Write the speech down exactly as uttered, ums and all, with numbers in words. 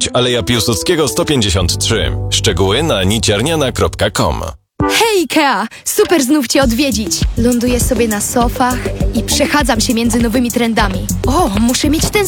odwiedzić Aleja Piłsudskiego sto pięćdziesiąt trzy. Szczegóły na niciarniana kropka com. Hej, Ikea! Super znów cię odwiedzić. Ląduję sobie na sofach i przechadzam się między nowymi trendami. O, muszę mieć ten